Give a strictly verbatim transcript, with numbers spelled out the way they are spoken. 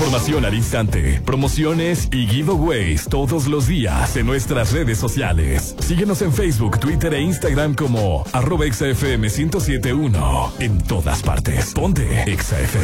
información al instante, promociones y giveaways todos los días en nuestras redes sociales. Síguenos en Facebook, Twitter e Instagram como arroba Exa F M ciento siete punto uno. En todas partes. Ponte Exa F